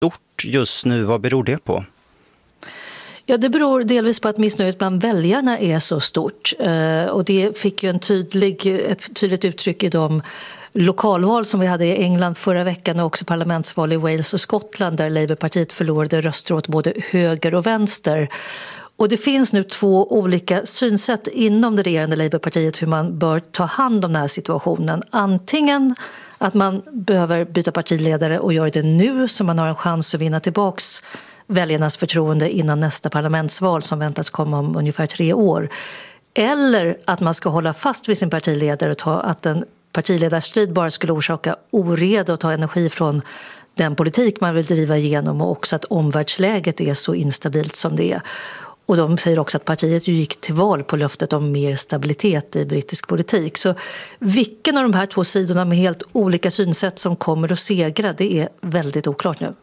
stort just nu. Vad beror det på? Ja, det beror delvis på att missnöjet bland väljarna är så stort. Och det fick ju ett tydligt uttryck i de lokalval som vi hade i England förra veckan och också parlamentsval i Wales och Skottland där Labourpartiet förlorade röster åt både höger och vänster. Och det finns nu 2 olika synsätt inom det regerande Labourpartiet hur man bör ta hand om den här situationen. Antingen att man behöver byta partiledare och göra det nu så man har en chans att vinna tillbaks väljarnas förtroende innan nästa parlamentsval som väntas komma om ungefär 3 år. Eller att man ska hålla fast vid sin partiledare och att en partiledarstrid bara skulle orsaka oreda och ta energi från den politik man vill driva igenom och också att omvärldsläget är så instabilt som det är. Och de säger också att partiet gick till val på löftet om mer stabilitet i brittisk politik. Så vilken av de här 2 sidorna med helt olika synsätt som kommer att segra, det är väldigt oklart nu.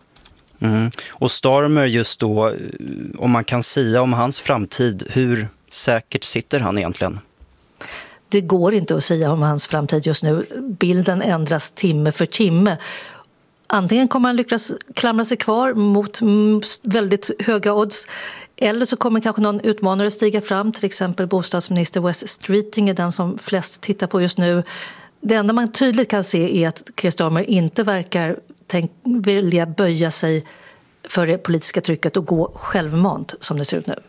Och Starmer just då, om man kan säga om hans framtid, hur säkert sitter han egentligen? Det går inte att säga om hans framtid just nu. Bilden ändras timme för timme. Antingen kommer han lyckas klamra sig kvar mot väldigt höga odds eller så kommer kanske någon utmanare stiga fram, till exempel bostadsminister Wes Streeting är den som flest tittar på just nu. Det enda man tydligt kan se är att Keir Starmer inte verkar vilja böja sig för det politiska trycket och gå självmant som det ser ut nu.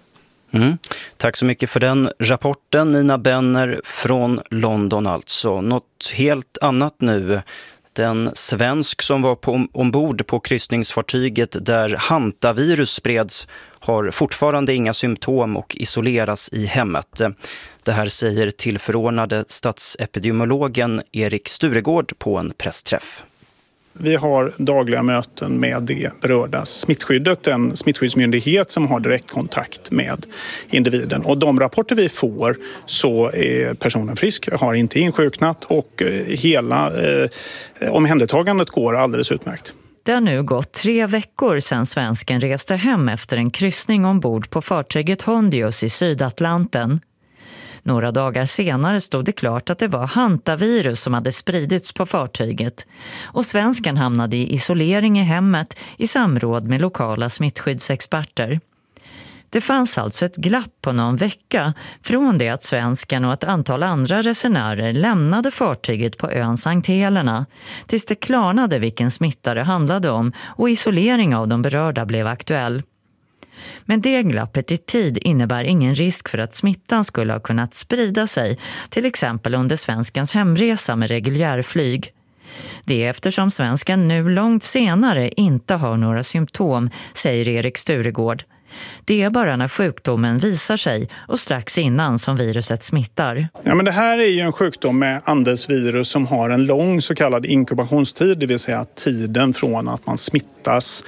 Tack så mycket för den rapporten, Nina Benner från London alltså. Något helt annat nu. Den svensk som var ombord på kryssningsfartyget där hantavirus spreds har fortfarande inga symptom och isoleras i hemmet. Det här säger tillförordnade statsepidemiologen Erik Sturegård på en pressträff. Vi har dagliga möten med det berörda smittskyddet, en smittskyddsmyndighet som har direktkontakt med individen. Och de rapporter vi får så är personen frisk, har inte insjuknat och hela omhändertagandet går alldeles utmärkt. Det har nu gått 3 veckor sedan svensken reste hem efter en kryssning ombord på fartyget Hondius i Sydatlanten. Några dagar senare stod det klart att det var hantavirus som hade spridits på fartyget och svensken hamnade i isolering i hemmet i samråd med lokala smittskyddsexperter. Det fanns alltså ett glapp på någon vecka från det att svensken och ett antal andra resenärer lämnade fartyget på ön Sankt Helena tills det klarnade vilken smitta det handlade om och isolering av de berörda blev aktuell. Men det glappet i tid innebär ingen risk för att smittan skulle ha kunnat sprida sig, till exempel under svenskens hemresa med reguljärflyg. Det är eftersom svensken nu långt senare inte har några symptom, säger Erik Sturegård. Det är bara när sjukdomen visar sig och strax innan som viruset smittar. Ja, men det här är ju en sjukdom med Andesvirus som har en lång så kallad inkubationstid, det vill säga tiden från att man smittas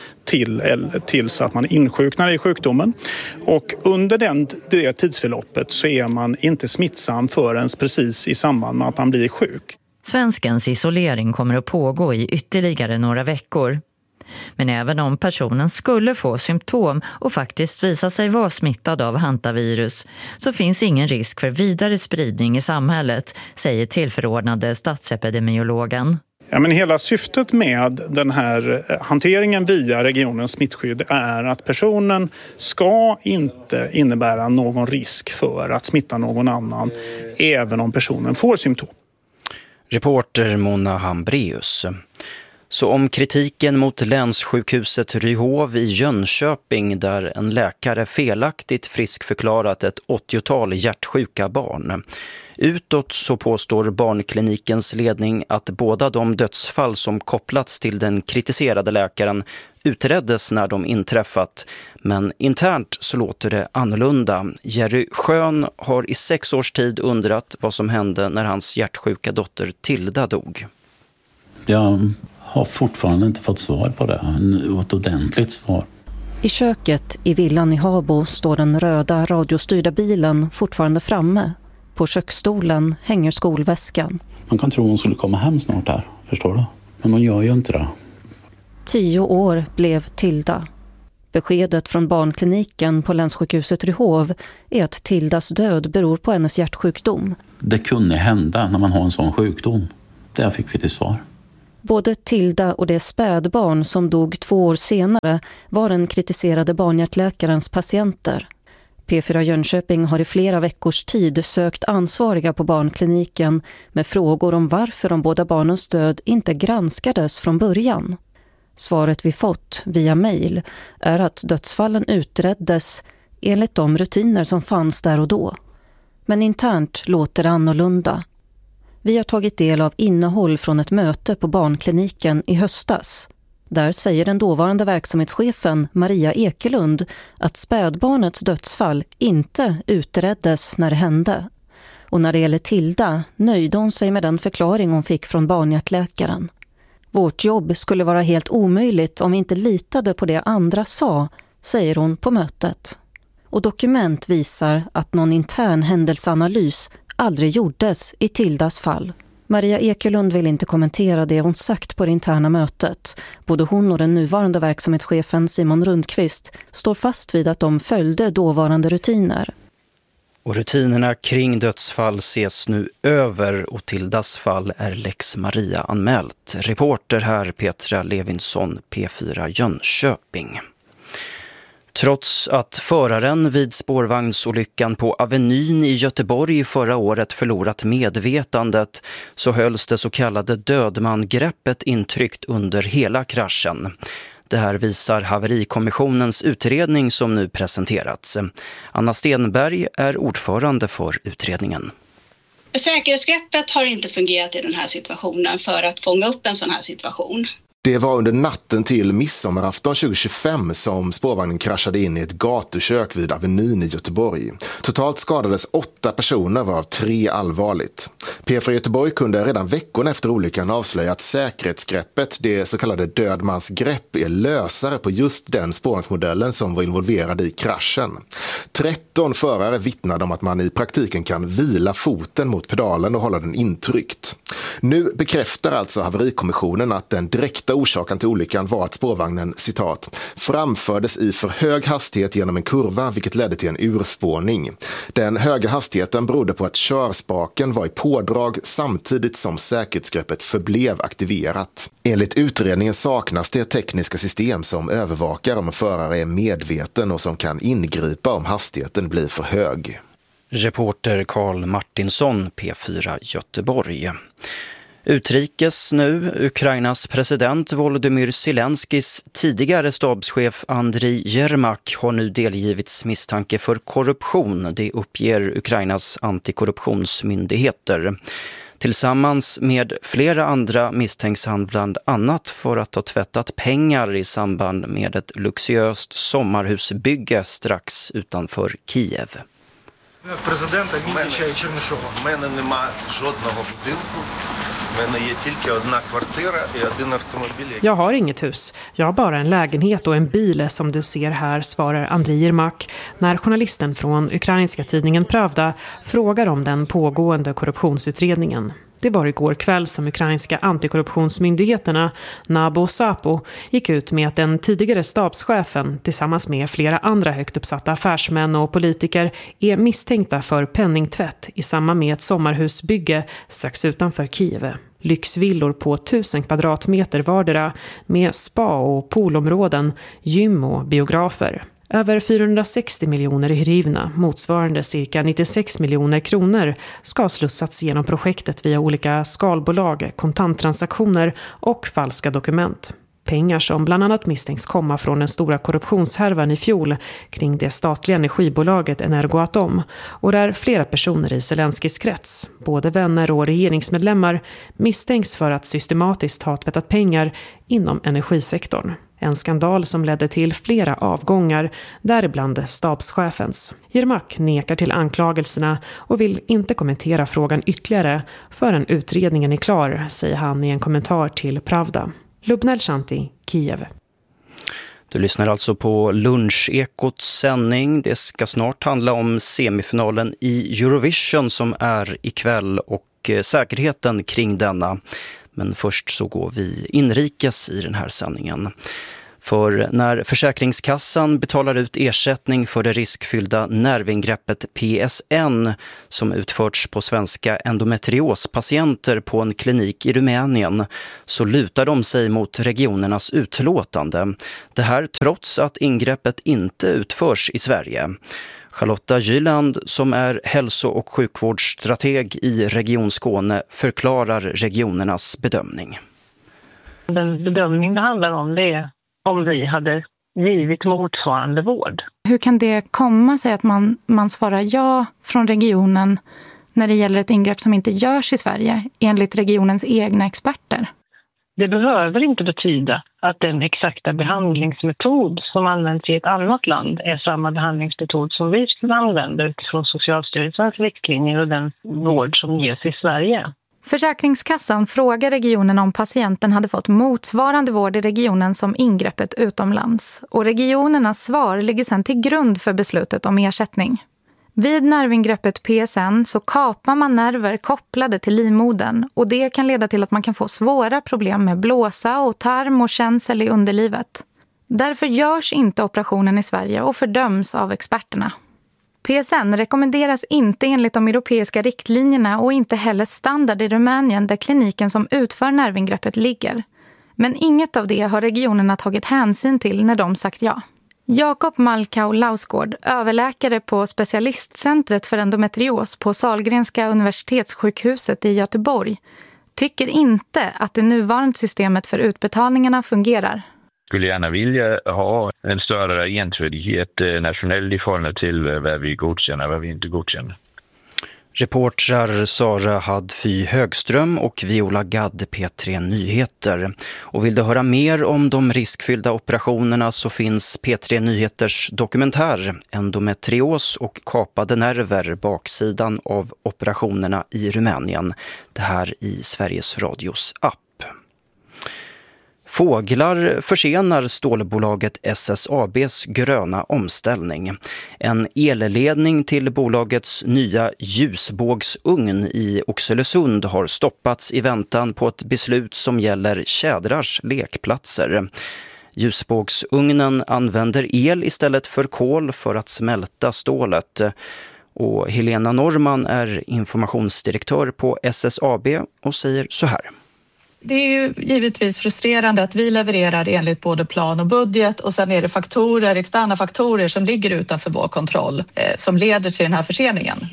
tills att man insjuknar i sjukdomen. Och under det tidsförloppet så är man inte smittsam förrän precis i samband med att man blir sjuk. Svenskens isolering kommer att pågå i ytterligare några veckor. Men även om personen skulle få symptom och faktiskt visa sig vara smittad av hantavirus så finns ingen risk för vidare spridning i samhället, säger tillförordnade statsepidemiologen. Ja, men hela syftet med den här hanteringen via regionens smittskydd är att personen ska inte innebära någon risk för att smitta någon annan även om personen får symptom. Reporter Mona Hambreus. Så om kritiken mot länssjukhuset Ryhov i Jönköping där en läkare felaktigt friskförklarat ett 80-tal hjärtsjuka barn. Utåt så påstår barnklinikens ledning att båda de dödsfall som kopplats till den kritiserade läkaren utreddes när de inträffat. Men internt så låter det annorlunda. Jerry Schön har i 6 års tid undrat vad som hände när hans hjärtsjuka dotter Tilda dog. Jag har fortfarande inte fått svar på det. Ett ordentligt svar. I köket i villan i Habo står den röda radiostyrda bilen fortfarande framme. På köksstolen hänger skolväskan. Man kan tro hon skulle komma hem snart här, förstår du? Men hon gör ju inte det. 10 år blev Tilda. Beskedet från barnkliniken på länssjukhuset Ryhov är att Tildas död beror på hennes hjärtsjukdom. Det kunde hända när man har en sån sjukdom. Det fick vi till svar. Både Tilda och det spädbarn som dog 2 år senare var den kritiserade barnhjärtläkarens patienter. P4 Jönköping har i flera veckors tid sökt ansvariga på barnkliniken med frågor om varför de båda barnens död inte granskades från början. Svaret vi fått via mejl är att dödsfallen utreddes enligt de rutiner som fanns där och då. Men internt låter det annorlunda. Vi har tagit del av innehåll från ett möte på barnkliniken i höstas. Där säger den dåvarande verksamhetschefen Maria Ekelund att spädbarnets dödsfall inte utreddes när det hände. Och när det gäller Tilda nöjde hon sig med den förklaring hon fick från barnhjärtläkaren. Vårt jobb skulle vara helt omöjligt om vi inte litade på det andra sa, säger hon på mötet. Och dokument visar att någon intern händelseanalys aldrig gjordes i Tildas fall. Maria Ekelund vill inte kommentera det hon sagt på det interna mötet. Både hon och den nuvarande verksamhetschefen Simon Rundqvist står fast vid att de följde dåvarande rutiner. Och rutinerna kring dödsfall ses nu över och Tildas fall är Lex Maria anmält. Reporter här Petra Levinsson, P4 Jönköping. Trots att föraren vid spårvagnsolyckan på Avenyn i Göteborg förra året förlorat medvetandet så hölls det så kallade dödmangreppet intryckt under hela kraschen. Det här visar haverikommissionens utredning som nu presenterats. Anna Stenberg är ordförande för utredningen. Säkerhetsgreppet har inte fungerat i den här situationen för att fånga upp en sån här situation. Det var under natten till midsommarafton 2025 som spårvagnen kraschade in i ett gatukök vid Avenyn i Göteborg. Totalt skadades 8 personer varav 3 allvarligt. P4 Göteborg kunde redan veckan efter olyckan avslöja att säkerhetsgreppet, det så kallade dödmansgrepp, är lösare på just den spårvagnsmodellen som var involverad i kraschen. 13 förare vittnade om att man i praktiken kan vila foten mot pedalen och hålla den intryckt. Nu bekräftar alltså haverikommissionen att den direkta orsaken till olyckan var att spårvagnen, citat, framfördes i för hög hastighet genom en kurva vilket ledde till en urspårning. Den höga hastigheten berodde på att körspaken var i pådrag samtidigt som säkerhetsgreppet förblev aktiverat. Enligt utredningen saknas det tekniska system som övervakar om en förare är medveten och som kan ingripa om hastigheten blir för hög. Reporter Karl Martinsson, P4 Göteborg. Utrikes nu, Ukrainas president Volodymyr Zelenskyjs tidigare stabschef Andriy Yermak har nu delgivits misstanke för korruption. Det uppger Ukrainas antikorruptionsmyndigheter. Tillsammans med flera andra misstänks han bland annat för att ha tvättat pengar i samband med ett luxuöst sommarhusbygge strax utanför Kiev. Президента Мітіча і Чернишова. У мене нема жодного будинку. У мене є тільки одна квартира і один автомобіль. Jag har inget hus. Jag har bara en lägenhet och en bil som du ser här, svarar Andriy Yermak när journalisten från ukrainska tidningen Pravda frågar om den pågående korruptionsutredningen. Det var igår kväll som ukrainska antikorruptionsmyndigheterna NABO och SAPO gick ut med att den tidigare stabschefen tillsammans med flera andra högt uppsatta affärsmän och politiker är misstänkta för penningtvätt i samband med ett sommarhusbygge strax utanför Kiev. Lyxvillor på 1000 kvadratmeter vardera med spa- och poolområden, gym och biografer. Över 460 miljoner hryvnia, motsvarande cirka 96 miljoner kronor, ska slussats genom projektet via olika skalbolag, kontanttransaktioner och falska dokument. Pengar som bland annat misstänks komma från den stora korruptionshärvan i fjol kring det statliga energibolaget Energoatom och där flera personer i Zelenskyjs krets, både vänner och regeringsmedlemmar, misstänks för att systematiskt ha tvättat pengar inom energisektorn. En skandal som ledde till flera avgångar, däribland stabschefens. Yermak nekar till anklagelserna och vill inte kommentera frågan ytterligare förrän utredningen är klar, säger han i en kommentar till Pravda. Lubnel Shanti, Kiev. Du lyssnar alltså på Lunchekots sändning. Det ska snart handla om semifinalen i Eurovision som är ikväll och säkerheten kring denna. Men först så går vi inrikes i den här sändningen. För när Försäkringskassan betalar ut ersättning för det riskfyllda nervingreppet PSN som utförts på svenska endometriospatienter på en klinik i Rumänien så lutar de sig mot regionernas utlåtande. Det här trots att ingreppet inte utförs i Sverige. Charlotta Gyland, som är hälso- och sjukvårdsstrateg i Region Skåne, förklarar regionernas bedömning. Den bedömning det handlar om det är om vi hade givit motsvarande vård. Hur kan det komma sig att man svarar ja från regionen när det gäller ett ingrepp som inte görs i Sverige enligt regionens egna experter? Det behöver inte betyda att den exakta behandlingsmetod som används i ett annat land är samma behandlingsmetod som vi använder utifrån Socialstyrelsens riktlinjer och den vård som ges i Sverige. Försäkringskassan frågar regionen om patienten hade fått motsvarande vård i regionen som ingreppet utomlands. Och regionernas svar ligger sedan till grund för beslutet om ersättning. Vid nervingreppet PSN så kapar man nerver kopplade till livmodern och det kan leda till att man kan få svåra problem med blåsa och tarm och känsel i underlivet. Därför görs inte operationen i Sverige och fördöms av experterna. PSN rekommenderas inte enligt de europeiska riktlinjerna och inte heller standard i Rumänien där kliniken som utför nervingreppet ligger. Men inget av det har regionerna tagit hänsyn till när de sagt ja. Jakob Malkau Lausgård, överläkare på specialistcentret för endometrios på Sahlgrenska universitetssjukhuset i Göteborg, tycker inte att det nuvarande systemet för utbetalningarna fungerar. Skulle gärna vilja ha en större entydighet nationellt i förhållande till vad vi godkänner och vad vi inte godkänner. Reportrar Sara Hadfy Högström och Viola Gadd, P3 Nyheter. Och vill du höra mer om de riskfyllda operationerna så finns P3 Nyheters dokumentär Endometrios och kapade nerver, baksidan av operationerna i Rumänien. Det här i Sveriges Radios app. Fåglar försenar stålbolaget SSABs gröna omställning. En elledning till bolagets nya ljusbågsugn i Oxelösund har stoppats i väntan på ett beslut som gäller tjädrars lekplatser. Ljusbågsugnen använder el istället för kol för att smälta stålet. Och Helena Norman är informationsdirektör på SSAB och säger så här. Det är ju givetvis frustrerande att vi levererar enligt både plan och budget och sen är det externa faktorer som ligger utanför vår kontroll som leder till den här förseningen.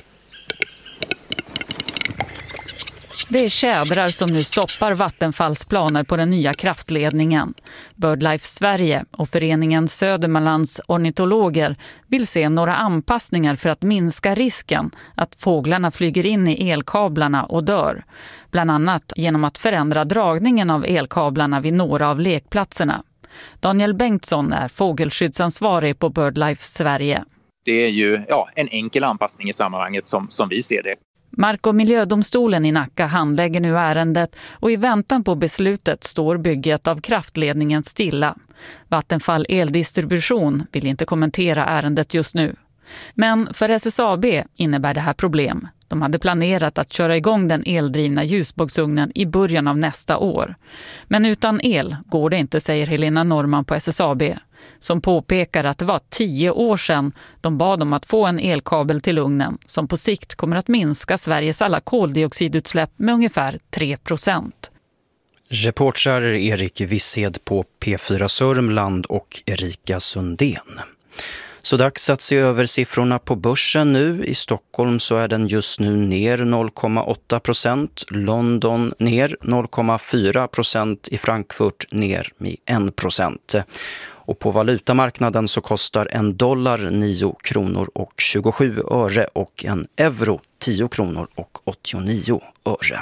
Det är tjädrar som nu stoppar Vattenfalls planer på den nya kraftledningen. BirdLife Sverige och föreningen Södermanlands ornitologer vill se några anpassningar för att minska risken att fåglarna flyger in i elkablarna och dör. Bland annat genom att förändra dragningen av elkablarna vid några av lekplatserna. Daniel Bengtsson är fågelskyddsansvarig på BirdLife Sverige. Det är ju en enkel anpassning i sammanhanget som vi ser det. Mark- och miljödomstolen i Nacka handlägger nu ärendet och i väntan på beslutet står bygget av kraftledningen stilla. Vattenfall Eldistribution vill inte kommentera ärendet just nu. Men för SSAB innebär det här problem. De hade planerat att köra igång den eldrivna ljusbågsugnen i början av nästa år. Men utan el går det inte, säger Helena Norman på SSAB. Som påpekar att det var 10 år sedan de bad om att få en elkabel till ugnen som på sikt kommer att minska Sveriges alla koldioxidutsläpp med ungefär 3%. Reportrar Erik Wisshed på P4 Sörmland och Erika Sundén. Så dags att se över siffrorna på börsen nu. I Stockholm så är den just nu ner 0,8%, London ner 0,4%, i Frankfurt ner med 1%. Och på valutamarknaden så kostar en dollar 9 kronor och 27 öre och en euro 10 kronor och 89 öre.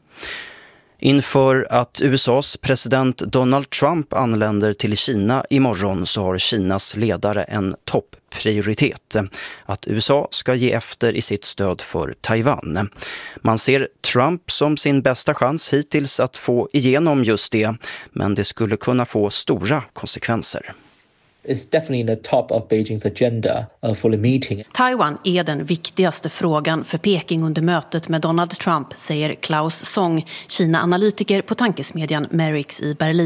Inför att USAs president Donald Trump anländer till Kina imorgon så har Kinas ledare en topprioritet. Att USA ska ge efter i sitt stöd för Taiwan. Man ser Trump som sin bästa chans hittills att få igenom just det, men det skulle kunna få stora konsekvenser. It's definitely in the top of Beijing's agenda for the meeting. Taiwan är den viktigaste frågan för Peking under mötet med Donald Trump, säger Klaus Song, Kina-analytiker på tankesmedjan Merix i Berlin.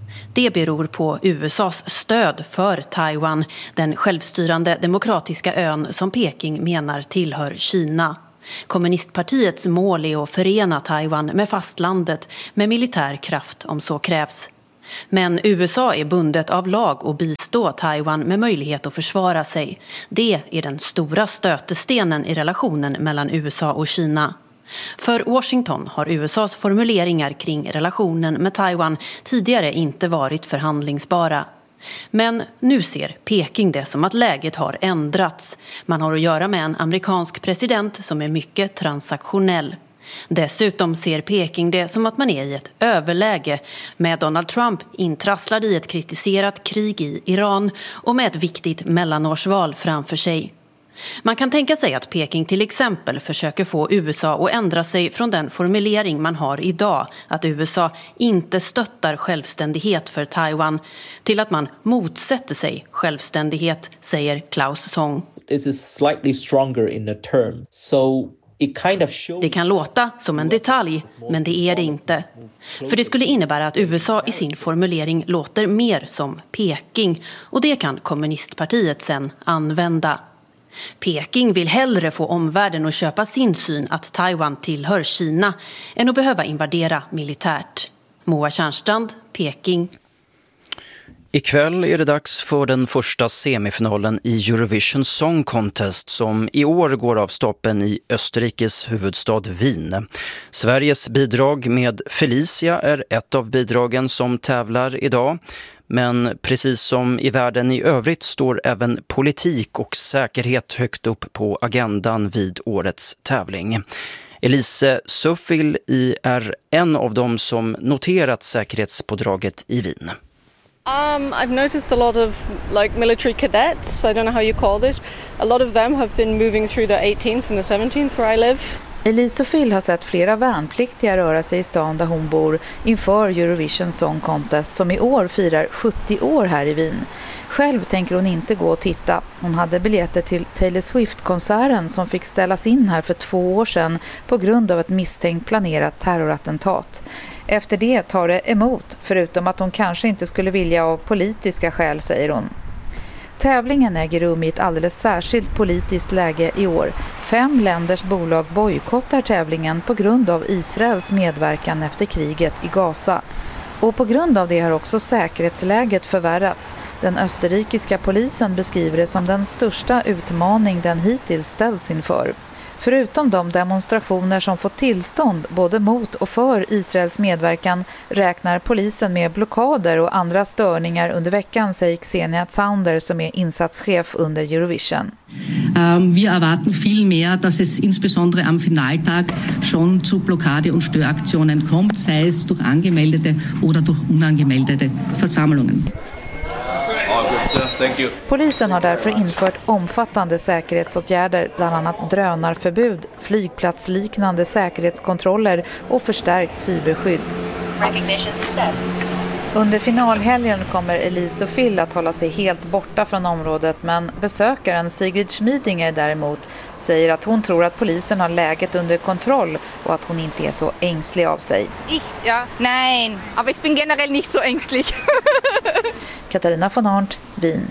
Det beror på USAs stöd för Taiwan, den självstyrande demokratiska ön som Peking menar tillhör Kina. Kommunistpartiets mål är att förena Taiwan med fastlandet med militär kraft om så krävs. Men USA är bundet av lag och bistå Taiwan med möjlighet att försvara sig. Det är den stora stötestenen i relationen mellan USA och Kina. För Washington har USAs formuleringar kring relationen med Taiwan tidigare inte varit förhandlingsbara. Men nu ser Peking det som att läget har ändrats. Man har att göra med en amerikansk president som är mycket transaktionell. Dessutom ser Peking det som att man är i ett överläge med Donald Trump intrasslad i ett kritiserat krig i Iran och med ett viktigt mellanårsval framför sig. Man kan tänka sig att Peking till exempel försöker få USA att ändra sig från den formulering man har idag, att USA inte stöttar självständighet för Taiwan, till att man motsätter sig självständighet, säger Klaus Song. This is slightly stronger in the term. So det kan låta som en detalj, men det är det inte. För det skulle innebära att USA i sin formulering låter mer som Peking, och det kan kommunistpartiet sen använda. Peking vill hellre få omvärlden att köpa sin syn att Taiwan tillhör Kina än att behöva invadera militärt. Moa Tjärnstrand, Peking. Ikväll är det dags för den första semifinalen i Eurovision Song Contest som i år går av stapeln i Österrikes huvudstad Wien. Sveriges bidrag med Felicia är ett av bidragen som tävlar idag. Men precis som i världen i övrigt står även politik och säkerhet högt upp på agendan vid årets tävling. Elise Suffil är en av dem som noterat säkerhetspådraget i Wien. I've noticed a lot of military cadets. I don't know how you call this. A lot of them have been moving through the 18th and the 17th where I live. Elise Phil har sett flera värnpliktiga röra sig i stan där hon bor inför Eurovision Song Contest som i år firar 70 år här i Wien. Själv tänker hon inte gå och titta. Hon hade biljetter till Taylor Swift-konserten som fick ställas in här för 2 år sedan på grund av ett misstänkt planerat terrorattentat. Efter det tar det emot, förutom att hon kanske inte skulle vilja av politiska skäl, säger hon. Tävlingen äger rum i ett alldeles särskilt politiskt läge i år. 5 länders bolag bojkottar tävlingen på grund av Israels medverkan efter kriget i Gaza. Och på grund av det har också säkerhetsläget förvärrats. Den österrikiska polisen beskriver det som den största utmaning den hittills ställts inför. Förutom de demonstrationer som fått tillstånd både mot och för Israels medverkan räknar polisen med blockader och andra störningar under veckan, säger Xenia Zaunder som är insatschef under Eurovision. Wir erwarten viel mehr, dass es insbesondere am Finaltag schon zu Blockade- und Störaktionen kommt, sei es durch angemeldete oder durch unangemeldete Versammlungen. Polisen har därför infört omfattande säkerhetsåtgärder, bland annat drönarförbud, flygplatsliknande säkerhetskontroller och förstärkt cyberskydd. Under finalhelgen kommer Elise och Phil att hålla sig helt borta från området, men besökaren Sigrid Schmidinger däremot säger att hon tror att polisen har läget under kontroll och att hon inte är så ängslig av sig. Nein, aber ich bin generell nicht so ängslig. Katarina von Arndt, Wien.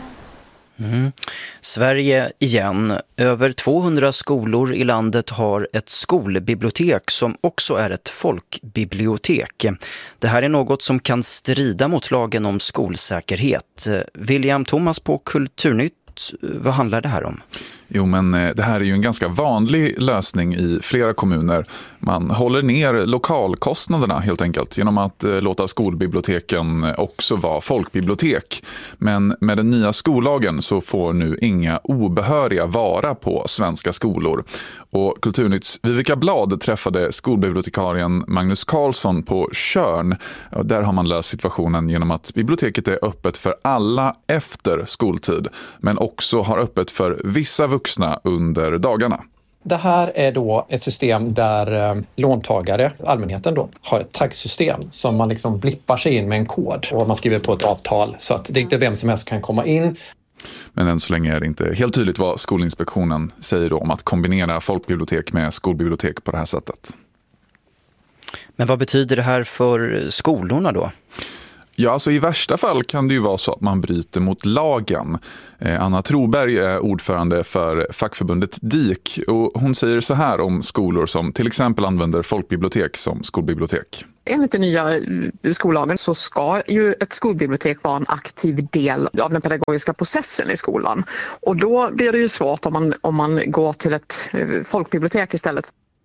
Sverige igen. Över 200 skolor i landet har ett skolbibliotek som också är ett folkbibliotek. Det här är något som kan strida mot lagen om skolsäkerhet. William Thomas på Kulturnytt, vad handlar det här om? Jo, men det här är ju en ganska vanlig lösning i flera kommuner. Man håller ner lokalkostnaderna helt enkelt genom att låta skolbiblioteken också vara folkbibliotek. Men med den nya skollagen så får nu inga obehöriga vara på svenska skolor. Och Kulturnytts Vivica Blad träffade skolbibliotekarien Magnus Karlsson på Tjörn. Där har man löst situationen genom att biblioteket är öppet för alla efter skoltid, men också har öppet för vissa vuxna under dagarna. Det här är då ett system där låntagare, allmänheten då, har ett taggsystem som man liksom blippar sig in med en kod och man skriver på ett avtal så att det inte vem som helst kan komma in. Men än så länge är det inte helt tydligt vad Skolinspektionen säger då om att kombinera folkbibliotek med skolbibliotek på det här sättet. Men vad betyder det här för skolorna då? Ja, alltså i värsta fall kan det ju vara så att man bryter mot lagen. Anna Troberg är ordförande för fackförbundet DIK och hon säger så här om skolor som till exempel använder folkbibliotek som skolbibliotek. Enligt den nya skollagen så ska ju ett skolbibliotek vara en aktiv del av den pedagogiska processen i skolan. Och då blir det ju svårt om man går till ett folkbibliotek istället.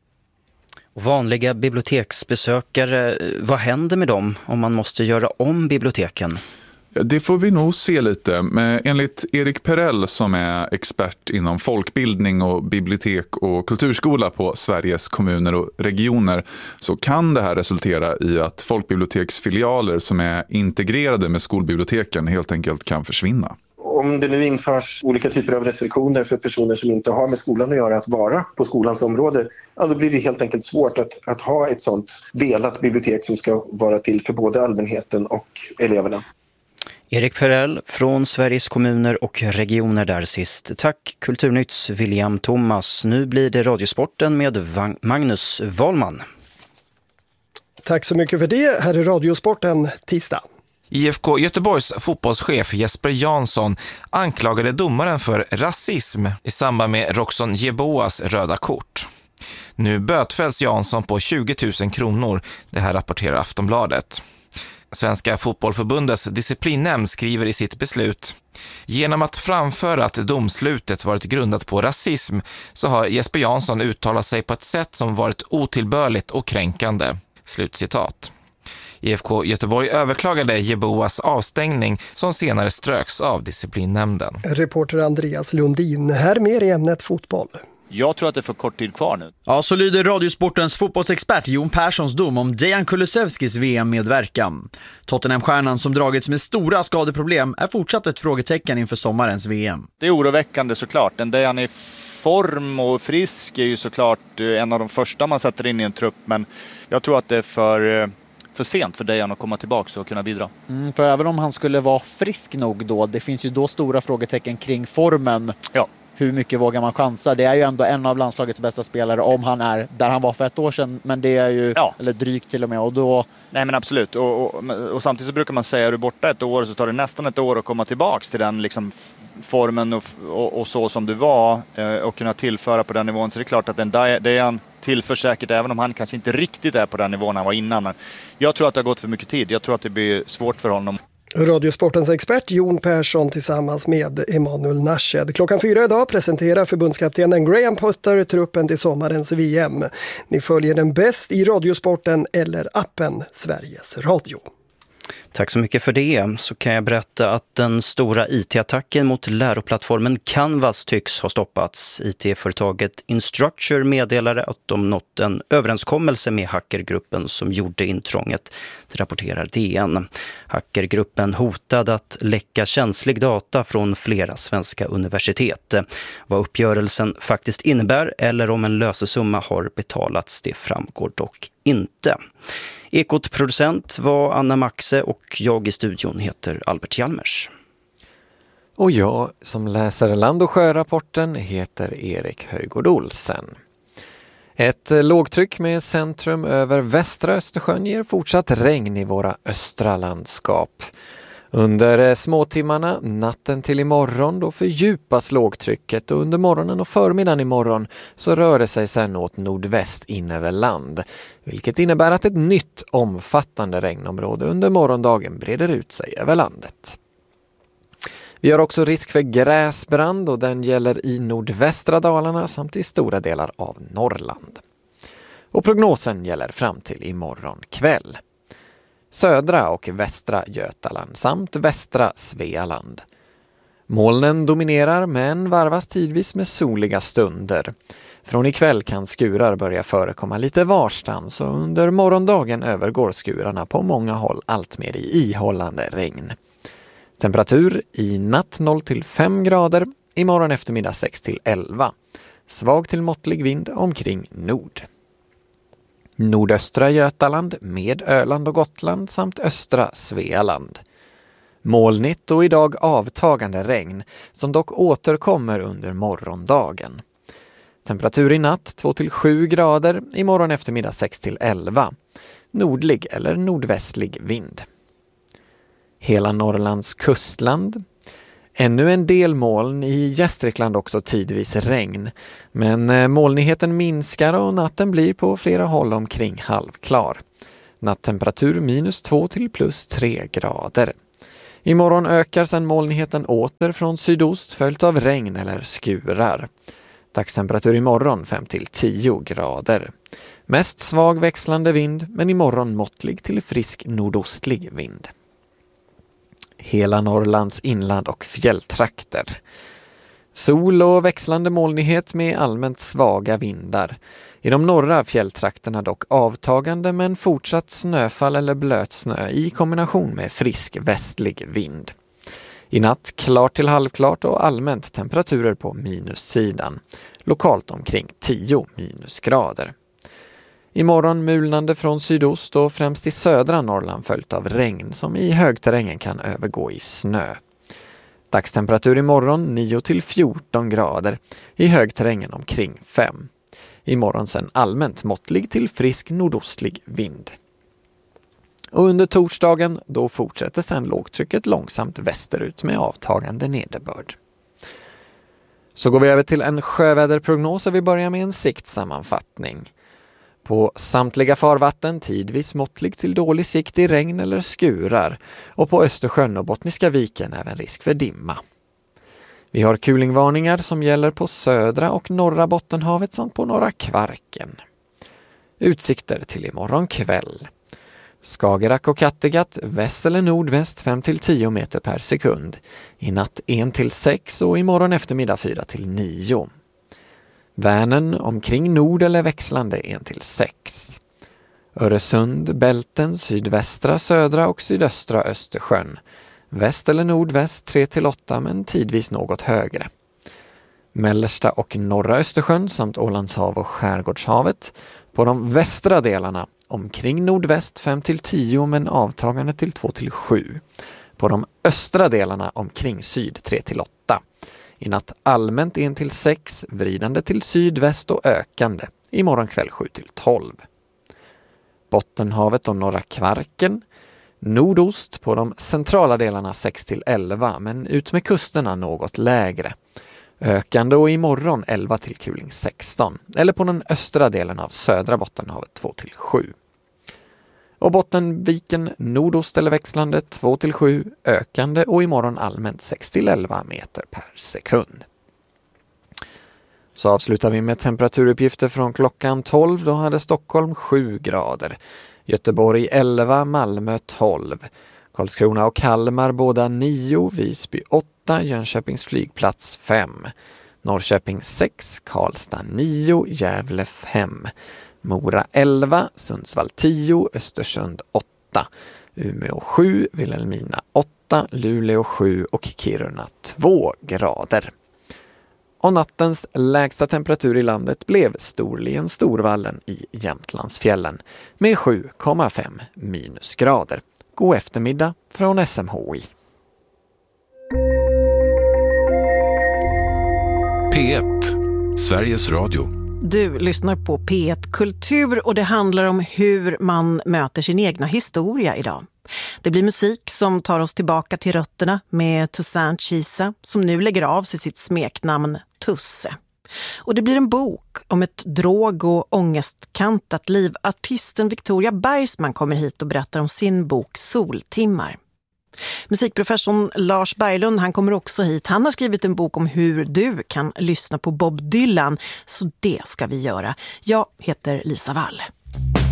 Vanliga biblioteksbesökare, vad händer med dem om man måste göra om biblioteken? Det får vi nog se lite. Men enligt Erik Perell som är expert inom folkbildning och bibliotek och kulturskola på Sveriges kommuner och regioner så kan det här resultera i att folkbiblioteksfilialer som är integrerade med skolbiblioteken helt enkelt kan försvinna. Om det nu införs olika typer av restriktioner för personer som inte har med skolan att göra att vara på skolans område, ja, då blir det helt enkelt svårt att ha ett sådant delat bibliotek som ska vara till för både allmänheten och eleverna. Erik Perell från Sveriges kommuner och regioner där sist. Tack Kulturnytts William Thomas. Nu blir det Radiosporten med Magnus Wahlman. Tack så mycket för det. Här är Radiosporten tisdag. IFK Göteborgs fotbollschef Jesper Jansson anklagade domaren för rasism i samband med Roxon Jeboas röda kort. Nu bötfälls Jansson på 20 000 kronor, det här rapporterar Aftonbladet. Svenska fotbollförbundets disciplinnämnd skriver i sitt beslut: genom att framföra att domslutet varit grundat på rasism så har Jesper Jansson uttalat sig på ett sätt som varit otillbörligt och kränkande. Slutcitat. IFK Göteborg överklagade Jeboas avstängning som senare ströks av disciplinnämnden. Reporter Andreas Lundin, här mer i ämnet fotboll. Jag tror att det är för kort tid kvar nu. Ja, så lyder Radiosportens fotbollsexpert Jon Perssons dom om Dejan Kulusevskis VM-medverkan. Tottenham-stjärnan som dragits med stora skadeproblem är fortsatt ett frågetecken inför sommarens VM. Det är oroväckande såklart. Den Dejan är form och frisk är ju såklart en av de första man sätter in i en trupp. Men jag tror att det är för sent för Dejan att komma tillbaka och kunna bidra. För även om han skulle vara frisk nog då, det finns ju då stora frågetecken kring formen. Ja. Hur mycket vågar man chansa? Det är ju ändå en av landslagets bästa spelare om han är där han var för ett år sedan. Men det är ju, eller drygt till och med. Och då... Nej men absolut. Och samtidigt så brukar man säga att du är borta ett år så tar det nästan ett år att komma tillbaka till den liksom formen och så som du var. Och kunna tillföra på den nivån. Så det är klart att det är han tillför säkert även om han kanske inte riktigt är på den nivån han var innan. Men jag tror att det har gått för mycket tid. Jag tror att det blir svårt för honom. Radiosportens expert Jon Persson tillsammans med Emanuel Nashed. 4:00 idag presenterar förbundskaptenen Graham Potter truppen till sommarens VM. Ni följer den bäst i Radiosporten eller appen Sveriges Radio. Tack så mycket för det. Så kan jag berätta att den stora IT-attacken mot läroplattformen Canvas tycks ha stoppats. IT-företaget Instructure meddelade att de nått en överenskommelse med hackergruppen som gjorde intrånget, rapporterar DN. Hackergruppen hotade att läcka känslig data från flera svenska universitet. Vad uppgörelsen faktiskt innebär eller om en lösesumma har betalats, det framgår dock inte. Ekot-producent var Anna Maxe och jag i studion heter Albert Hjalmers. Och jag som läser Land- och sjörapporten heter Erik Höjgård Olsen. Ett lågtryck med centrum över västra Östersjön ger fortsatt regn i våra östra landskap. Under småtimmarna, natten till imorgon, då fördjupas lågtrycket och under morgonen och förmiddagen imorgon så rör det sig sedan åt nordväst in över land. Vilket innebär att ett nytt omfattande regnområde under morgondagen breder ut sig över landet. Vi har också risk för gräsbrand och den gäller i nordvästra Dalarna samt i stora delar av Norrland. Och prognosen gäller fram till imorgon kväll. Södra och västra Götaland samt västra Svealand. Molnen dominerar men varvas tidvis med soliga stunder. Från ikväll kan skurar börja förekomma lite varstans och under morgondagen övergår skurarna på många håll allt mer i ihållande regn. Temperatur i natt 0-5 grader, imorgon eftermiddag 6-11. Svag till måttlig vind omkring nord. Nordöstra Götaland med Öland och Gotland samt östra Svealand. Molnigt och idag avtagande regn som dock återkommer under morgondagen. Temperatur i natt 2-7 grader, imorgon eftermiddag 6-11. Nordlig eller nordvästlig vind. Hela Norrlands kustland. Ännu en del moln, i Gästrikland också tidvis regn. Men molnigheten minskar och natten blir på flera håll omkring halvklar. Nattemperatur -2 till +3 grader. Imorgon ökar sedan molnigheten åter från sydost följt av regn eller skurar. Dagstemperatur imorgon 5 till 10 grader. Mest svag växlande vind, men imorgon måttlig till frisk nordostlig vind. Hela Norrlands inland och fjälltrakter. Sol och växlande molnighet med allmänt svaga vindar. I de norra fjälltrakterna dock avtagande men fortsatt snöfall eller blötsnö i kombination med frisk västlig vind. I natt klart till halvklart och allmänt temperaturer på minussidan. Lokalt omkring 10 minusgrader. Imorgon mulnande från sydost och främst i södra Norrland följt av regn som i högterrängen kan övergå i snö. Dagstemperatur imorgon 9 till 14 grader, i högterrängen omkring 5. Imorgon sen allmänt måttlig till frisk nordostlig vind. Och under torsdagen då fortsätter sen lågtrycket långsamt västerut med avtagande nederbörd. Så går vi över till en sjöväderprognos och vi börjar med en siktsammanfattning. På samtliga farvatten tidvis måttlig till dålig sikt i regn eller skurar och på Östersjön och Bottniska viken även risk för dimma. Vi har kulingvarningar som gäller på södra och norra Bottenhavet samt på norra Kvarken. Utsikter till imorgon kväll. Skagerrak och Kattegatt väst eller nordväst 5 till 10 meter per sekund. I natt 1 till 6 och imorgon eftermiddag 4 till 9. Vänern omkring nord eller växlande 1 till 6. Öresund, Bälten, sydvästra, södra och sydöstra Östersjön. Väst eller nordväst 3 till 8 men tidvis något högre. Mellersta och norra Östersjön samt Ålandshav och Skärgårdshavet. På de västra delarna omkring nordväst 5 till 10 men avtagande till 2 till 7. På de östra delarna omkring syd 3 till 8. I natt allmänt 1 till 6, vridande till sydväst och ökande. Imorgon kväll 7 till 12. Bottenhavet och norra Kvarken. Nordost på de centrala delarna 6 till 11 men ut med kusterna något lägre. Ökande och imorgon 11 till kuling 16. Eller på den östra delen av södra Bottenhavet 2 till 7. Och Bottenviken nordost eller växlande 2 till 7, ökande och imorgon allmänt 6 till 11 meter per sekund. Så avslutar vi med temperaturuppgifter från klockan 12. Då hade Stockholm 7 grader. Göteborg 11, Malmö 12. Karlskrona och Kalmar båda 9, Visby 8, Jönköpings flygplats 5. Norrköping 6, Karlstad 9, Gävle 5. Mora 11, Sundsvall 10, Östersund 8, Umeå 7, Vilhelmina 8, Luleå 7 och Kiruna 2 grader. Och nattens lägsta temperatur i landet blev Storlien Storvallen i Jämtlandsfjällen med 7,5 minusgrader. God eftermiddag från SMHI. P1, Sveriges Radio. Du lyssnar på P1 Kultur och det handlar om hur man möter sin egna historia idag. Det blir musik som tar oss tillbaka till rötterna med Toussaint Chisa som nu lägger av sig sitt smeknamn Tusse. Och det blir en bok om ett drog- och ångestkantat liv. Artisten Victoria Bergsman kommer hit och berättar om sin bok Soltimmar. Musikprofessorn Lars Berglund, han kommer också hit. Han har skrivit en bok om hur du kan lyssna på Bob Dylan, så det ska vi göra. Jag heter Lisa Wall.